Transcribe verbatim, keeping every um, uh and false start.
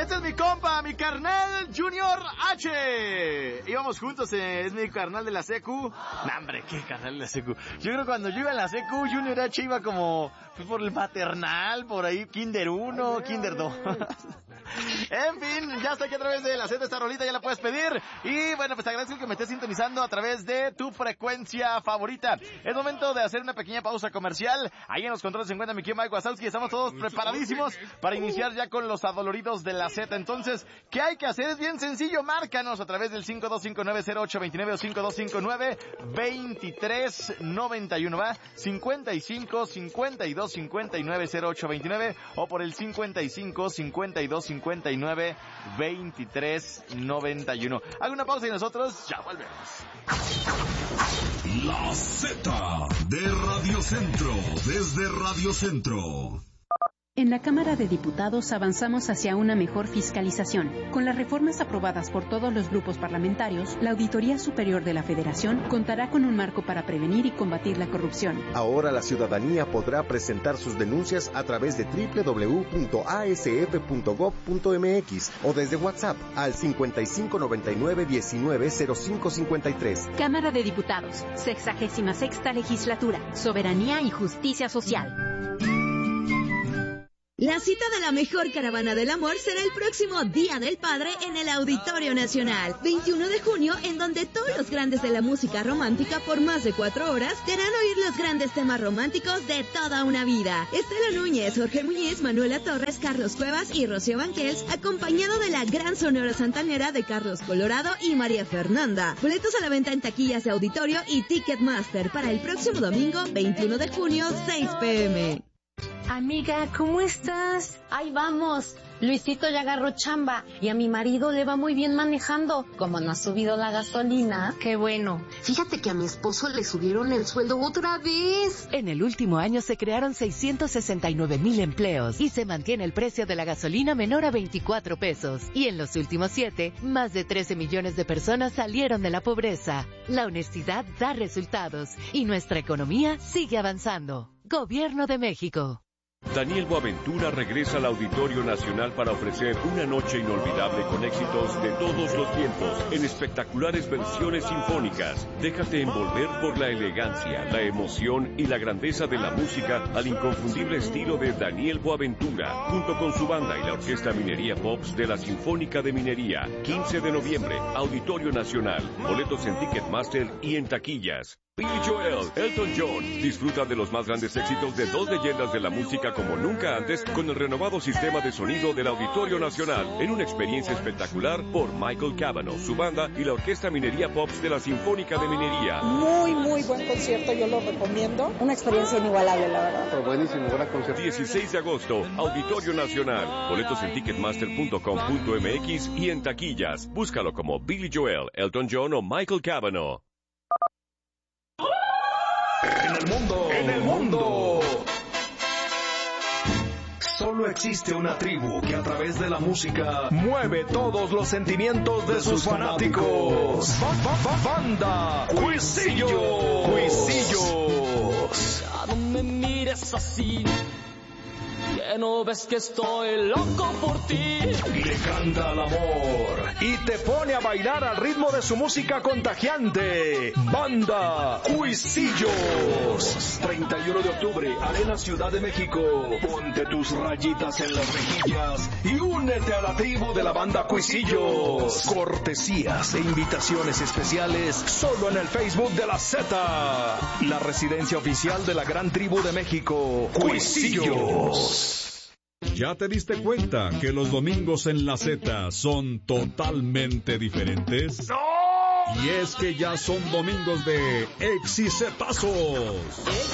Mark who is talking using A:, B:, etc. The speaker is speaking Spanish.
A: Este es mi compa, mi carnal Junior H. Íbamos juntos, eh, es mi carnal de la secu. Nah, hombre, qué carnal de la secu. Yo creo que cuando yo iba en la secu, Junior H iba como pues, por el maternal, por ahí, Kinder uno, ay, Kinder dos. En fin, ya está aquí a través de la Z esta rolita, ya la puedes pedir. Y bueno, pues te agradezco que me estés sintonizando a través de tu frecuencia favorita. Es momento de hacer una pequeña pausa comercial. Ahí en los controles se encuentra mi querido Mike Wazowski. Estamos todos preparadísimos para iniciar ya con los adoloridos de la Z. Entonces, ¿qué hay que hacer? Es bien sencillo. Márcanos a través del cinco dos cinco nueve cero ocho dos nueve o cinco dos cinco nueve veintitrés noventa y uno, ¿va? cincuenta y cinco cincuenta y dos cincuenta y nueve cero ocho veintinueve o por el cincuenta y cinco cincuenta y dos cincuenta y nueve veintitrés noventa y uno. Hago una pausa y nosotros ya volvemos.
B: La Z de Radio Centro, desde Radio Centro.
C: En la Cámara de Diputados avanzamos hacia una mejor fiscalización. Con las reformas aprobadas por todos los grupos parlamentarios, la Auditoría Superior de la Federación contará con un marco para prevenir y combatir la corrupción.
D: Ahora la ciudadanía podrá presentar sus denuncias a través de doble u doble u doble u punto a s f punto gob punto m x o desde WhatsApp al cincuenta y cinco noventa y nueve diecinueve cero cinco cincuenta y tres.
C: Cámara de Diputados, sexagésima sexta Legislatura, Soberanía y Justicia Social.
E: La cita de la mejor caravana del amor será el próximo Día del Padre en el Auditorio Nacional, veintiuno de junio, en donde todos los grandes de la música romántica por más de cuatro horas te harán oír los grandes temas románticos de toda una vida. Estela Núñez, Jorge Muñiz, Manuela Torres, Carlos Cuevas y Rocío Banquels, acompañado de la gran sonora santanera de Carlos Colorado y María Fernanda. Boletos a la venta en taquillas de auditorio y Ticketmaster para el próximo domingo, veintiuno de junio, seis pe eme.
F: Amiga, ¿cómo estás?
G: Ahí vamos. Luisito ya agarró chamba y a mi marido le va muy bien manejando. Como no ha subido la gasolina.
F: Qué bueno.
H: Fíjate que a mi esposo le subieron el sueldo otra vez.
I: En el último año se crearon seiscientos sesenta y nueve mil empleos y se mantiene el precio de la gasolina menor a veinticuatro pesos. Y en los últimos siete, más de trece millones de personas salieron de la pobreza. La honestidad da resultados y nuestra economía sigue avanzando. Gobierno de México.
J: Daniel Boaventura regresa al Auditorio Nacional para ofrecer una noche inolvidable con éxitos de todos los tiempos en espectaculares versiones sinfónicas. Déjate envolver por la elegancia, la emoción y la grandeza de la música al inconfundible estilo de Daniel Boaventura, junto con su banda y la Orquesta Minería Pops de la Sinfónica de Minería. quince de noviembre, Auditorio Nacional. Boletos en Ticketmaster y en taquillas. Billy Joel, Elton John, disfruta de los más grandes éxitos de dos leyendas de la música como nunca antes con el renovado sistema de sonido del Auditorio Nacional en una experiencia espectacular por Michael Cavanaugh, su banda y la Orquesta Minería Pops de la Sinfónica de Minería.
K: Muy, muy buen concierto, yo lo recomiendo. Una experiencia inigualable, la verdad.
L: Fue buenísimo, gran concierto.
J: dieciséis de agosto, Auditorio Nacional. Boletos en ticketmaster punto com punto m x y en taquillas. Búscalo como Billy Joel, Elton John o Michael Cavanaugh.
B: En el mundo, en el mundo, solo existe una tribu que a través de la música mueve todos los sentimientos de, de sus fanáticos. Ba, ba, ba, banda Cuisillos. Cuisillos.
M: Ya no me mires así, que no ves que estoy loco por ti.
B: Le canta al amor y te pone a bailar al ritmo de su música contagiante. Banda Cuisillos. treinta y uno de octubre, Arena Ciudad de México. Ponte tus rayitas en las mejillas y únete a la tribu de la banda Cuisillos. Cortesías e invitaciones especiales solo en el Facebook de la Z. La residencia oficial de la gran tribu de México, Cuisillos.
N: ¿Ya te diste cuenta que los domingos en la Z son totalmente diferentes?
B: ¡No!
N: Y es que ya son domingos de exicetazos.